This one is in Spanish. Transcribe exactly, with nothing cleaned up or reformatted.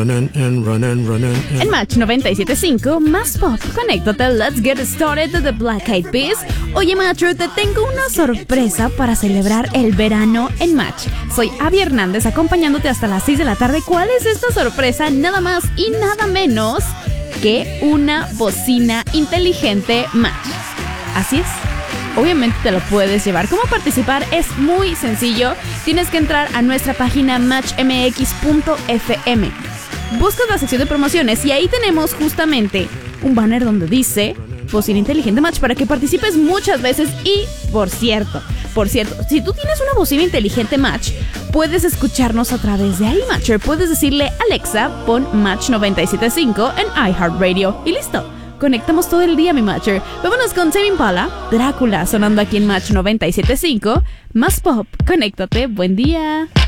En Match noventa y siete punto cinco, más pop, conéctate, let's get started de The Black Eyed Peas. Oye, Matcher, te tengo una sorpresa para celebrar el verano en Match. Soy Abby Hernández, acompañándote hasta las seis de la tarde. ¿Cuál es esta sorpresa? Nada más y nada menos que una bocina inteligente Match. Así es. Obviamente te lo puedes llevar. ¿Cómo participar? Es muy sencillo. Tienes que entrar a nuestra página match m x punto f m. Buscas la sección de promociones y ahí tenemos justamente un banner donde dice bocina inteligente Match para que participes muchas veces. Y por cierto, por cierto, si tú tienes una bocina inteligente Match, puedes escucharnos a través de ahí, Matcher. Puedes decirle Alexa, pon Match noventa y siete punto cinco en iHeartRadio y listo. Conectamos todo el día, mi Matcher. Vámonos con Tame Impala, Drácula, sonando aquí en Match noventa y siete punto cinco. Más pop, conéctate, buen día.